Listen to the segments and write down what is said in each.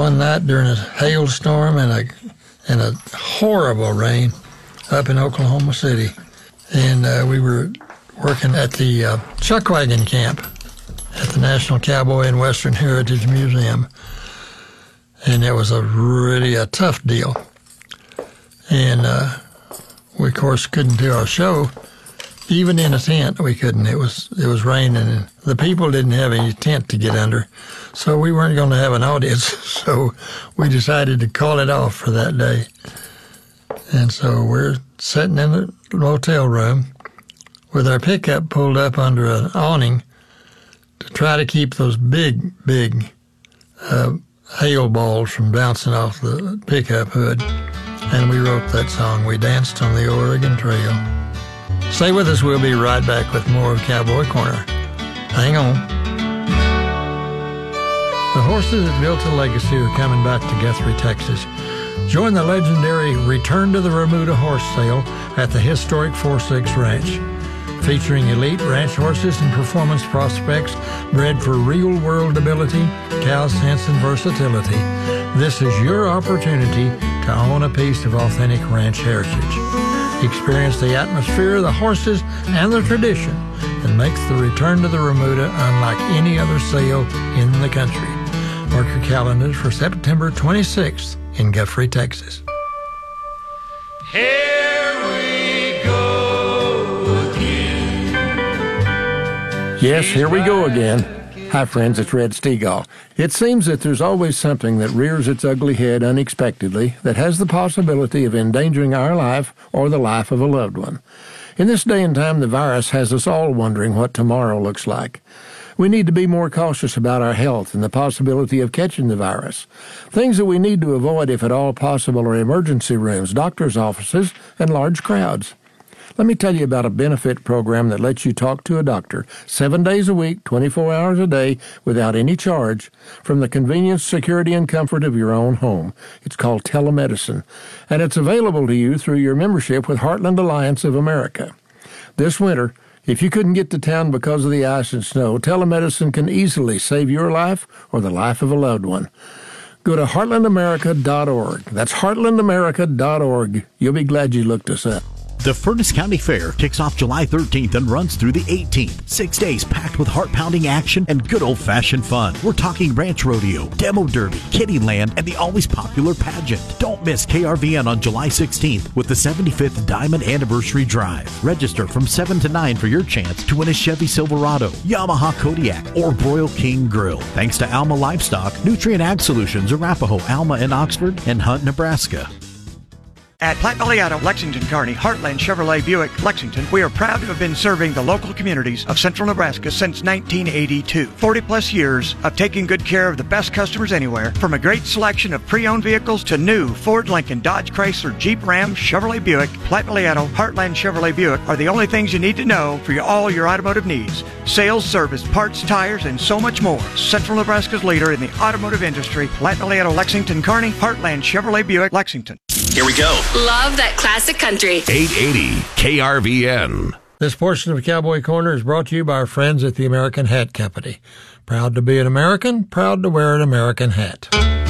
One night during a hailstorm and a horrible rain up in Oklahoma City, and we were working at the Chuckwagon Camp at the National Cowboy and Western Heritage Museum, and it was really a tough deal. And we, of course, couldn't do our show. Even in a tent, we couldn't. It was raining, and the people didn't have any tent to get under, so we weren't going to have an audience. So we decided to call it off for that day. And so we're sitting in the motel room with our pickup pulled up under an awning to try to keep those big hail balls from bouncing off the pickup hood. And we wrote that song, We Danced on the Oregon Trail. Stay with us. We'll be right back with more of Cowboy Corner. Hang on. The horses that built a legacy are coming back to Guthrie, Texas. Join the legendary Return to the Remuda horse sale at the historic 4-6 Ranch. Featuring elite ranch horses and performance prospects bred for real-world ability, cow sense, and versatility. This is your opportunity to own a piece of authentic ranch heritage. Experience the atmosphere, the horses, and the tradition that makes the Return to the Remuda unlike any other sale in the country. Mark your calendars for September 26th in Guthrie, Texas. Here we go again. Yes, here we go again. Hi, friends, it's Red Stegall. It seems that there's always something that rears its ugly head unexpectedly that has the possibility of endangering our life or the life of a loved one. In this day and time, the virus has us all wondering what tomorrow looks like. We need to be more cautious about our health and the possibility of catching the virus. Things that we need to avoid, if at all possible, are emergency rooms, doctor's offices, and large crowds. Let me tell you about a benefit program that lets you talk to a doctor 7 days a week, 24 hours a day, without any charge, from the convenience, security, and comfort of your own home. It's called telemedicine, and it's available to you through your membership with Heartland Alliance of America. This winter, if you couldn't get to town because of the ice and snow, telemedicine can easily save your life or the life of a loved one. Go to heartlandamerica.org. That's heartlandamerica.org. You'll be glad you looked us up. The Furnace County Fair kicks off July 13th and runs through the 18th. 6 days packed with heart-pounding action and good old-fashioned fun. We're talking ranch rodeo, demo derby, Kittyland, and the always popular pageant. Don't miss KRVN on July 16th with the 75th Diamond Anniversary Drive. Register from 7 to 9 for your chance to win a Chevy Silverado, Yamaha Kodiak, or Broil King Grill. Thanks to Alma Livestock, Nutrient Ag Solutions, Arapahoe, Alma in Oxford, and Hunt, Nebraska. At Platte Valley Auto, Lexington, Kearney, Heartland Chevrolet Buick, Lexington, we are proud to have been serving the local communities of central Nebraska since 1982. 40-plus years of taking good care of the best customers anywhere, from a great selection of pre-owned vehicles to new Ford, Lincoln, Dodge, Chrysler, Jeep, Ram, Chevrolet Buick. Platte Valley Auto, Heartland Chevrolet Buick are the only things you need to know for all your automotive needs. Sales, service, parts, tires, and so much more. Central Nebraska's leader in the automotive industry, Platte Valley Auto, Lexington, Kearney, Heartland Chevrolet Buick, Lexington. Here we go. Love that classic country. 880 KRVN. This portion of Cowboy Corner is brought to you by our friends at the American Hat Company. Proud to be an American, proud to wear an American hat.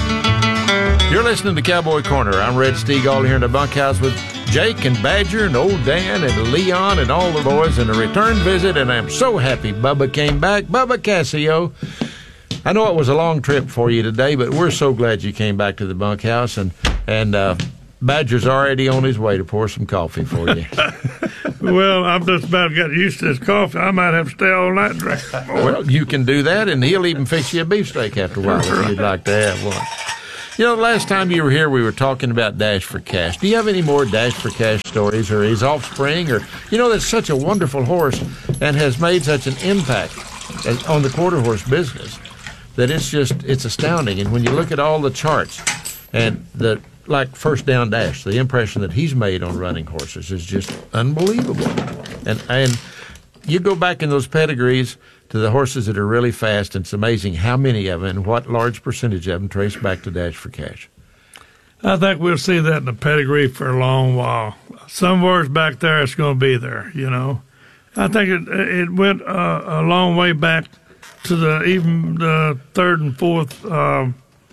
You're listening to Cowboy Corner. I'm Red Stegall here in the bunkhouse with Jake and Badger and old Dan and Leon and all the boys in a return visit, and I'm so happy Bubba came back. Bubba Cassio. I know it was a long trip for you today, but we're so glad you came back to the bunkhouse, and Badger's already on his way to pour some coffee for you. Well, I've just about got used to this coffee. I might have to stay all night drinking more. Well, you can do that, and he'll even fix you a beefsteak after a while if you'd like to have one. You know, the last time you were here, we were talking about Dash for Cash. Do you have any more Dash for Cash stories, or his offspring? Or, you know, that's such a wonderful horse and has made such an impact on the quarter horse business that it's astounding. And when you look at all the charts and like First Down Dash, the impression that he's made on running horses is just unbelievable. And you go back in those pedigrees to the horses that are really fast, and it's amazing how many of them and what large percentage of them trace back to Dash for Cash. I think we'll see that in the pedigree for a long while. Somewhere's back there, it's going to be there, you know. I think it went a long way back to even the third and fourth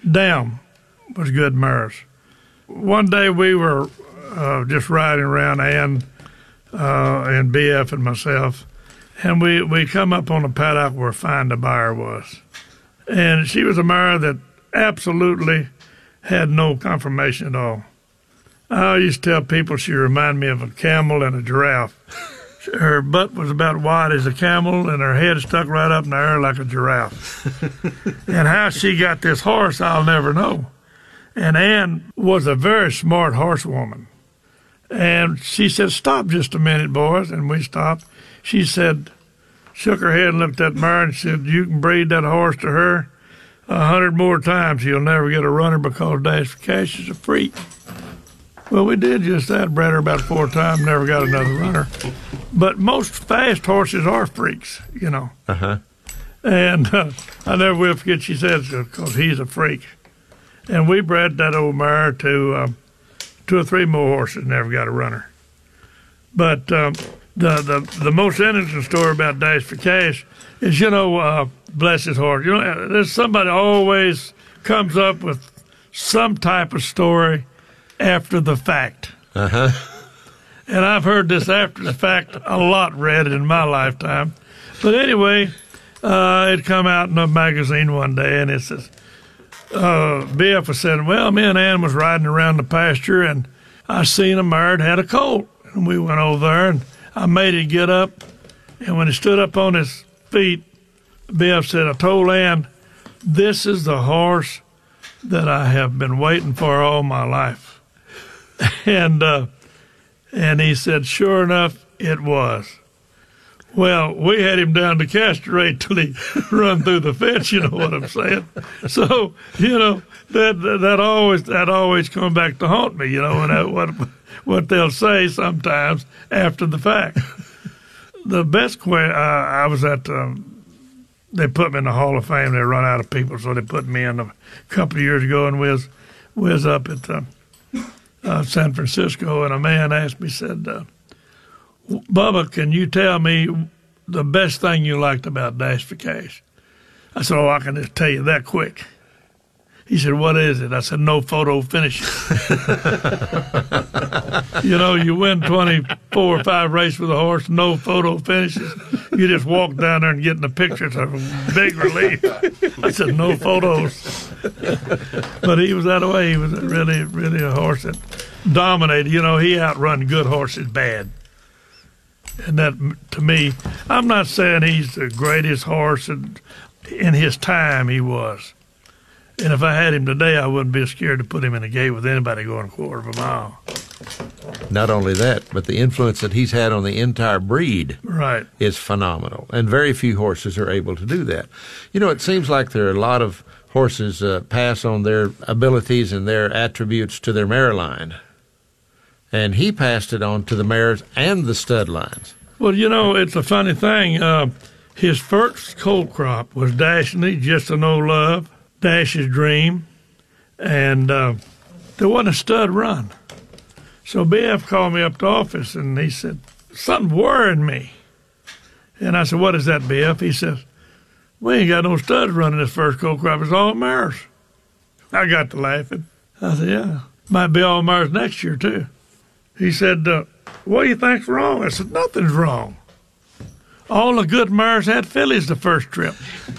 Damn was good mares. One day we were just riding around, Ann and BF and myself, and we come up on a paddock where Find a Buyer was. And she was a mare that absolutely had no conformation at all. I used to tell people she reminded me of a camel and a giraffe. Her butt was about wide as a camel, and her head stuck right up in the air like a giraffe. And how she got this horse, I'll never know. And Ann was a very smart horsewoman. And she said, "Stop just a minute, boys." And we stopped. She said, shook her head and looked at the mare and said, "You can breed that horse to her 100 more times. You'll never get a runner because Dash for Cash is a freak." Well, we did just that. Bred her about 4 times, never got another runner. But most fast horses are freaks, you know. Uh-huh. And I never will forget she said, because he's a freak. And we bred that old mare to 2 or 3 more horses, never got a runner. But the most interesting story about Dash for Cash is, bless his heart. There's somebody always comes up with some type of story after the fact. Uh-huh. And I've heard this after the fact a lot, read in my lifetime. But anyway, it come out in a magazine one day, and it says, BF was saying, "Well, me and Ann was riding around the pasture, and I seen a mare that had a colt." And we went over there, and I made it get up. And when he stood up on his feet, BF said, "I told Ann, this is the horse that I have been waiting for all my life." And he said, sure enough, it was. Well, we had him down to castrate till he run through the fence, you know what I'm saying? So, that always come back to haunt me, and what they'll say sometimes after the fact. The best I was at, they put me in the Hall of Fame. They run out of people, so they put me in a couple of years ago, and we was up at San Francisco, and a man asked me, said, "Bubba, can you tell me the best thing you liked about Dash for Cash?" I said, "Oh, I can just tell you that quick." He said, "What is it?" I said, "No photo finishes." You win 24 or 5 races with a horse, no photo finishes. You just walk down there and get in the picture. It's a big relief. I said, "No photos." But he was that way. He was really, really a horse that dominated. He outrun good horses bad. And that, to me, I'm not saying he's the greatest horse. In his time, he was. And if I had him today, I wouldn't be scared to put him in a gate with anybody going a quarter of a mile. Not only that, but the influence that he's had on the entire breed is phenomenal. And very few horses are able to do that. It seems like there are a lot of horses pass on their abilities and their attributes to their mare line. And he passed it on to the mares and the stud lines. Well, it's a funny thing. His first colt crop was Dashny, Just a No Love, Dash's Dream, and there wasn't a stud run. So BF called me up to office, and he said, "Something's worrying me." And I said, "What is that, BF?" He says, "We ain't got no studs running this first colt crop. It's all mares." I got to laughing. I said, "Yeah, might be all mares next year, too." He said, "What do you think's wrong?" I said, "Nothing's wrong. All the good mares had fillies the first trip."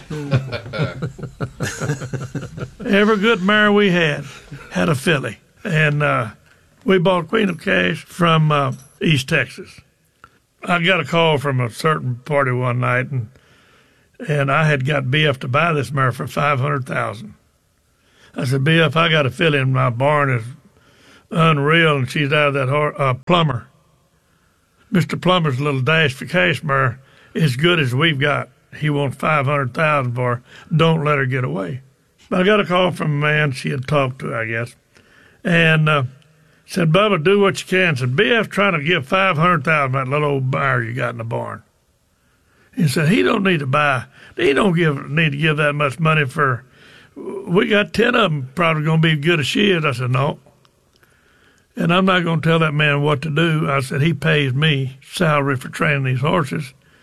Every good mare we had a filly. And we bought Queen of Cash from East Texas. I got a call from a certain party one night, and I had got BF to buy this mare for $500,000. I said, "BF, I got a filly in my barn that's unreal, and she's out of that Plummer. Mr. Plummer's little Dash for Cash mare as good as we've got. He wants $500,000 for her. Don't let her get away." But I got a call from a man she had talked to, I guess, and said, "Bubba, do what you can." Said, "BF trying to give $500,000 that little old mare you got in the barn." He said, "He don't need to buy. He don't need to give that much money for. We got 10 of them probably going to be good as she is." I said, "No. And I'm not going to tell that man what to do." I said, "He pays me salary for training these horses.